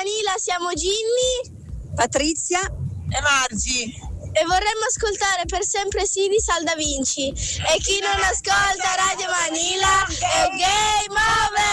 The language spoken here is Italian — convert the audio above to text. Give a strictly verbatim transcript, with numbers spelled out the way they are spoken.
Manila siamo Ginny, Patrizia e Margi. E vorremmo ascoltare per sempre Sidi Sal Da Vinci. E chi non ascolta Radio Manila è un game over!